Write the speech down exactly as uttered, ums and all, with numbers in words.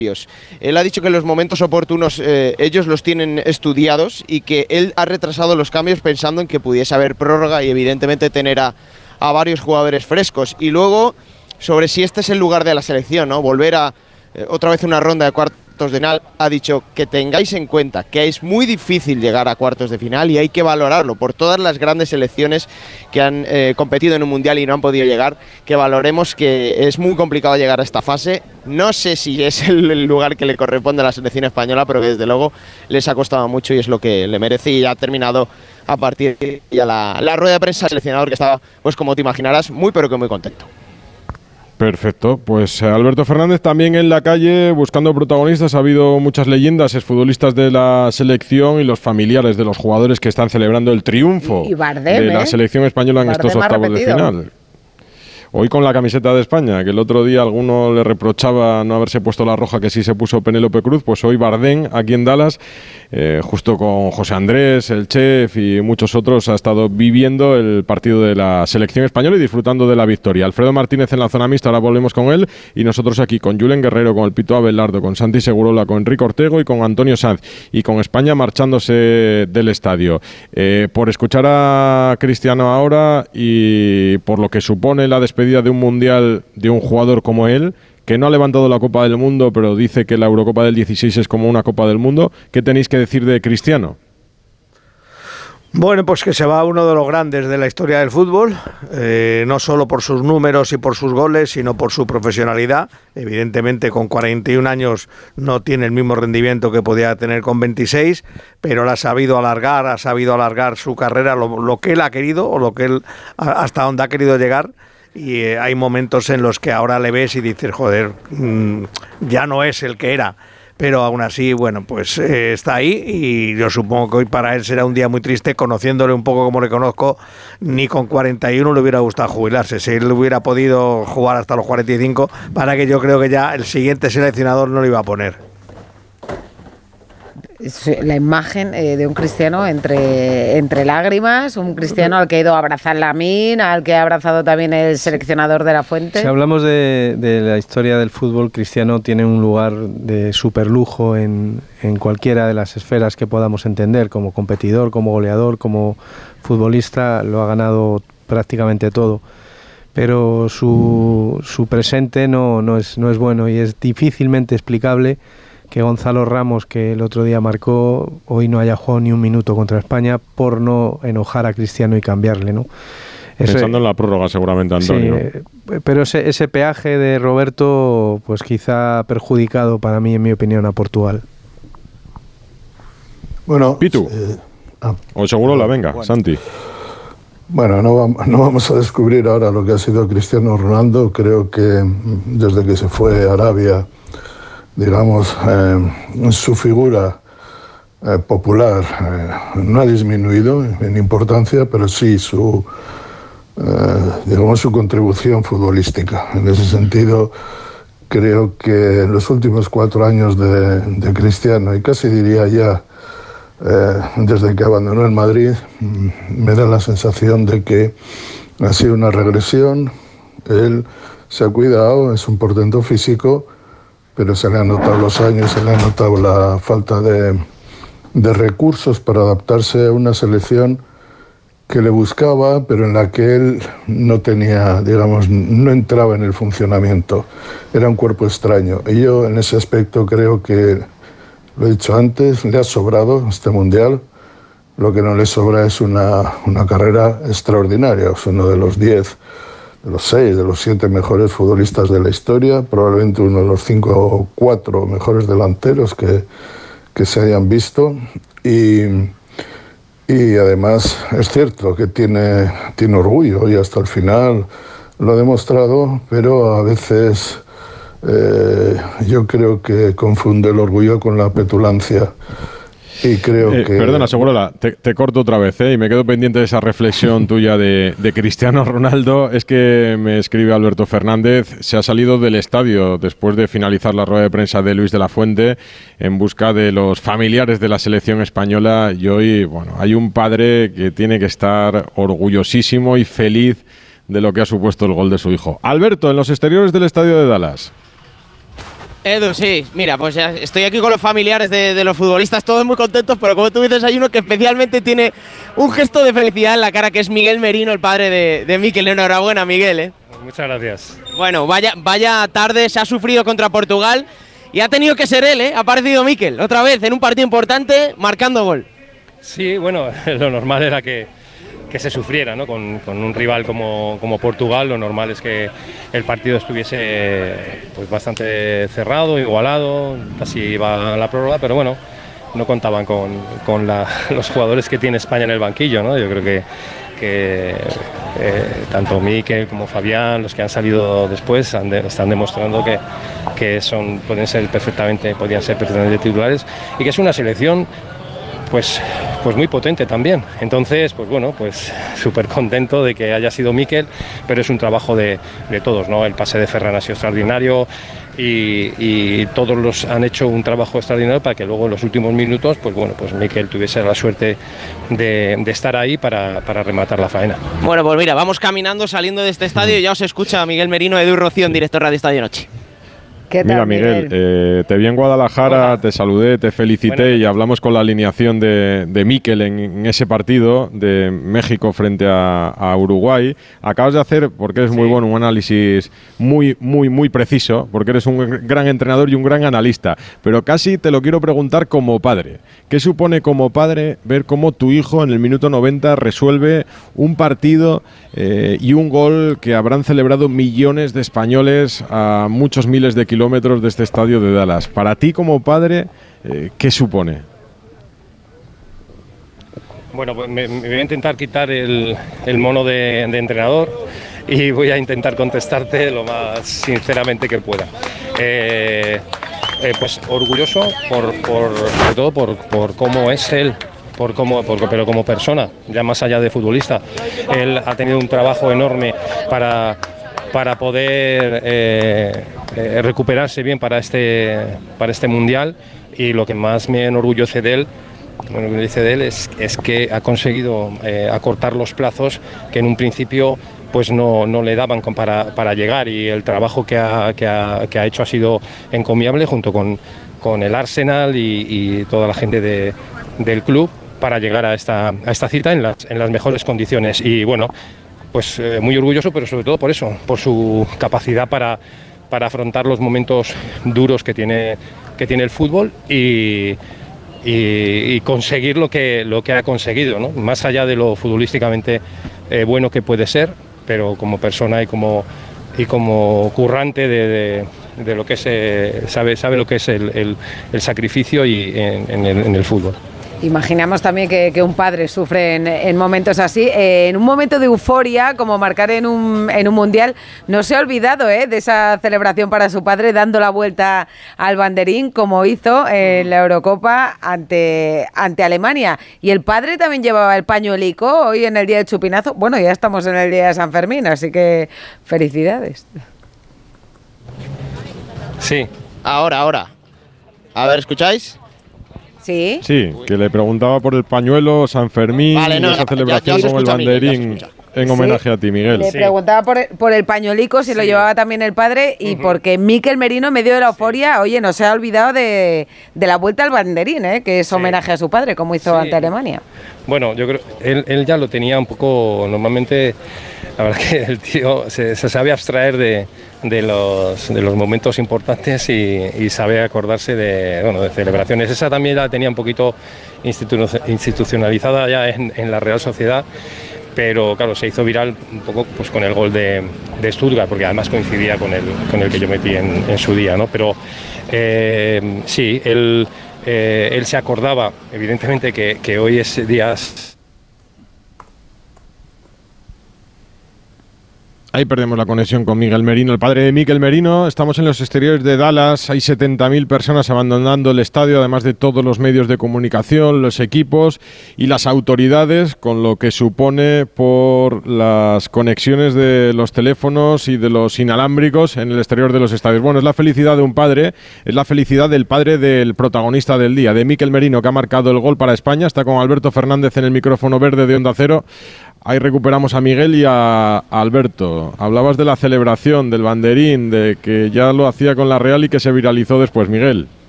Él ha dicho que en los momentos oportunos eh, ellos los tienen estudiados y que él ha retrasado los cambios pensando en que pudiese haber prórroga y evidentemente tener a, a varios jugadores frescos. Y luego, sobre si este es el lugar de la selección, ¿no? Volver a eh, otra vez una ronda de cuartos de final, ha dicho que tengáis en cuenta que es muy difícil llegar a cuartos de final y hay que valorarlo por todas las grandes selecciones que han eh, competido en un mundial y no han podido llegar, que valoremos que es muy complicado llegar a esta fase. No sé si es el, el lugar que le corresponde a la selección española, pero que desde luego les ha costado mucho y es lo que le merece, y ya ha terminado a partir de ya la, la rueda de prensa del seleccionador, que estaba, pues como te imaginarás, muy pero que muy contento. Perfecto, pues Alberto Fernández también en la calle buscando protagonistas. Ha habido muchas leyendas, exfutbolistas de la selección y los familiares de los jugadores que están celebrando el triunfo y, y Bardem, de la ¿eh? selección española en Bardem estos octavos de final. Hoy con la camiseta de España, que el otro día alguno le reprochaba no haberse puesto la roja que sí se puso Penélope Cruz, pues hoy Bardem, aquí en Dallas, eh, justo con José Andrés, el chef y muchos otros, ha estado viviendo el partido de la selección española y disfrutando de la victoria. Alfredo Martínez en la zona mixta, ahora volvemos con él, y nosotros aquí con Julen Guerrero, con el Pito Abelardo, con Santi Segurola, con Enrique Ortego y con Antonio Sanz, y con España marchándose del estadio. Eh, por escuchar a Cristiano ahora y por lo que supone la despedida de un mundial de un jugador como él, que no ha levantado la Copa del Mundo, pero dice que la Eurocopa del dieciséis es como una Copa del Mundo, ¿qué tenéis que decir de Cristiano? Bueno, pues que se va uno de los grandes de la historia del fútbol, eh, no solo por sus números y por sus goles, sino por su profesionalidad. Evidentemente con cuarenta y un años no tiene el mismo rendimiento que podía tener con veintiséis, pero la ha sabido alargar, ha sabido alargar su carrera, lo, lo que él ha querido o lo que él hasta donde ha querido llegar. Y eh, hay momentos en los que ahora le ves y dices, joder, mmm, ya no es el que era, pero aún así, bueno, pues eh, está ahí, y yo supongo que hoy para él será un día muy triste, conociéndole un poco como le conozco. Ni con cuarenta y uno le hubiera gustado jubilarse. Si él hubiera podido jugar hasta los cuarenta y cinco, para que yo creo que ya el siguiente seleccionador no lo iba a poner. La imagen eh, de un Cristiano entre, entre lágrimas, un Cristiano al que ha ido a abrazar Lamine, al que ha abrazado también el seleccionador de la Fuente. Si hablamos de, de la historia del fútbol, Cristiano tiene un lugar de superlujo en, en cualquiera de las esferas que podamos entender, como competidor, como goleador, como futbolista, lo ha ganado prácticamente todo. Pero su, su presente no, no, es, no es bueno, y es difícilmente explicable que Gonzalo Ramos, que el otro día marcó, hoy no haya jugado ni un minuto contra España por no enojar a Cristiano y cambiarle, ¿no? Ese, Pensando en la prórroga seguramente, Antonio. Sí, pero ese, ese peaje de Roberto, pues quizá ha perjudicado para mí, en mi opinión, a Portugal. Bueno, Pitu. Eh, ah, o seguro la venga, bueno. Santi. Bueno, no, no vamos a descubrir ahora lo que ha sido Cristiano Ronaldo. Creo que desde que se fue a Arabia, digamos, eh, su figura eh, popular eh, no ha disminuido en importancia, pero sí su, eh, digamos, su contribución futbolística. En ese sentido, creo que en los últimos cuatro años de, de Cristiano, y casi diría ya eh, desde que abandonó el Madrid, me da la sensación de que ha sido una regresión. Él se ha cuidado, es un portento físico, pero se le han notado los años, se le ha notado la falta de, de recursos para adaptarse a una selección que le buscaba, pero en la que él no tenía, digamos, no entraba en el funcionamiento. Era un cuerpo extraño. Y yo en ese aspecto creo que, lo he dicho antes, le ha sobrado este Mundial. Lo que no le sobra es una, una carrera extraordinaria. Es uno de los diez, de los seis, de los siete mejores futbolistas de la historia, probablemente uno de los cinco o cuatro mejores delanteros que, que se hayan visto, y, y además es cierto que tiene, tiene orgullo y hasta el final lo ha demostrado, pero a veces eh, yo creo que confunde el orgullo con la petulancia. Y creo eh, que... Perdona, Segurola, te, te corto otra vez, ¿eh? Y me quedo pendiente de esa reflexión tuya de, de Cristiano Ronaldo. Es que me escribe Alberto Fernández, se ha salido del estadio después de finalizar la rueda de prensa de Luis de la Fuente en busca de los familiares de la selección española, y hoy, bueno, hay un padre que tiene que estar orgullosísimo y feliz de lo que ha supuesto el gol de su hijo. Alberto, en los exteriores del estadio de Dallas. Edu, sí, mira, pues ya estoy aquí con los familiares de, de los futbolistas, todos muy contentos, pero como tú dices, hay uno que especialmente tiene un gesto de felicidad en la cara, que es Miguel Merino, el padre de, de Mikel. Enhorabuena, Miguel, ¿eh? Muchas gracias. Bueno, vaya, vaya tarde, se ha sufrido contra Portugal y ha tenido que ser él, ¿eh? Ha aparecido Mikel, otra vez, en un partido importante, marcando gol. Sí, bueno, lo normal era que, que se sufriera, ¿no? Con, con un rival como, como Portugal, lo normal es que el partido estuviese pues bastante cerrado, igualado, casi iba a la prórroga, pero bueno, no contaban con, con la, los jugadores que tiene España en el banquillo, ¿no? Yo creo que, que eh, tanto Mikel como Fabián, los que han salido después, han de, están demostrando que, que son, pueden ser perfectamente, podían ser perfectamente titulares, y que es una selección pues, pues muy potente también. Entonces, pues bueno, pues súper contento de que haya sido Mikel, pero es un trabajo de, de todos, ¿no? El pase de Ferran ha sido extraordinario y, y todos los han hecho un trabajo extraordinario para que luego en los últimos minutos, pues bueno, pues Mikel tuviese la suerte de, de estar ahí para, para rematar la faena. Bueno, pues mira, vamos caminando, saliendo de este estadio y ya os escucha Miguel Merino, Edu Rocío, en directo Radio Estadio Noche. ¿Qué tal, Mira, Miguel, Miguel? eh, te vi en Guadalajara, Hola. te saludé, te felicité Bueno. y hablamos con la alineación de, de Mikel en, en ese partido de México frente a, a Uruguay. Acabas de hacer, porque eres muy Sí. bueno, un análisis muy, muy, muy preciso, porque eres un gran entrenador y un gran analista. Pero casi te lo quiero preguntar como padre. ¿Qué supone como padre ver cómo tu hijo en el minuto noventa resuelve un partido eh, y un gol que habrán celebrado millones de españoles a muchos miles de kilómetros de este estadio de Dallas? Para ti como padre, eh, ¿qué supone? Bueno, pues me, me voy a intentar quitar el, el mono de, de entrenador y voy a intentar contestarte lo más sinceramente que pueda. Eh, eh, pues orgulloso, por, por, sobre todo por, por cómo es él, por cómo, por, pero como persona, ya más allá de futbolista. Él ha tenido un trabajo enorme para, para poder eh, eh, recuperarse bien para este, para este Mundial, y lo que más me enorgullece de él Bueno, lo que dice de él es, es que ha conseguido eh, acortar los plazos que en un principio pues no, no le daban con, para, para llegar, y el trabajo que ha, que ha, que ha hecho ha sido encomiable junto con, con el Arsenal y, y toda la gente de, del club para llegar a esta, a esta cita en las, en las mejores condiciones. Y bueno, pues eh, muy orgulloso, pero sobre todo por eso, por su capacidad para, para afrontar los momentos duros que tiene, que tiene el fútbol y Y, y conseguir lo que, lo que ha conseguido, ¿no? Más allá de lo futbolísticamente eh, bueno que puede ser, pero como persona y como, y como currante de, de, de lo que es, eh, sabe, sabe lo que es el, el, el sacrificio y en, en, el, en el fútbol. Imaginamos también que, que un padre sufre en, en momentos así. Eh, en un momento de euforia, como marcar en un, en un mundial, no se ha olvidado eh, de esa celebración para su padre, dando la vuelta al banderín, como hizo en la Eurocopa ante, ante Alemania. Y el padre también llevaba el pañuelico hoy en el día del chupinazo. Bueno, ya estamos en el día de San Fermín, así que felicidades. Sí. Ahora, ahora. A ver, ¿escucháis? Sí. Sí, que le preguntaba por el pañuelo, San Fermín, Vale, no, esa ya- celebración ya- ya se con el escucha, Miguel, ya se banderín escucha. en homenaje a ti, Miguel. Le Sí. preguntaba por el, por el pañuelico si lo Sí. llevaba también el padre, y Ujú. porque Mikel Merino, en medio de la euforia, oye, no se ha olvidado de, de la vuelta al banderín, ¿eh? Que es Sí. homenaje a su padre, como hizo Sí. ante Alemania. Bueno, yo creo él, él ya lo tenía un poco, normalmente, la verdad que el tío se, se sabe abstraer de, de, los, de los momentos importantes y, y sabe acordarse de, bueno, de celebraciones. Esa también la tenía un poquito institu- institucionalizada ya en, en la Real Sociedad, pero claro, se hizo viral un poco pues con el gol de, de Stuttgart, porque además coincidía con el, con el que yo metí en, en su día, ¿no? Pero eh, sí, él... Eh, él se acordaba, evidentemente, que, que hoy es día... Ahí perdemos la conexión con Miguel Merino, el padre de Mikel Merino. Estamos en los exteriores de Dallas, hay setenta mil personas abandonando el estadio, además de todos los medios de comunicación, los equipos y las autoridades, con lo que supone por las conexiones de los teléfonos y de los inalámbricos en el exterior de los estadios. Bueno, es la felicidad de un padre, es la felicidad del padre del protagonista del día, de Mikel Merino, que ha marcado el gol para España. Está con Alberto Fernández en el micrófono verde de Onda Cero. Ahí recuperamos a Miguel y a Alberto. Hablabas de la celebración, del banderín, de que ya lo hacía con la Real y que se viralizó después, Miguel.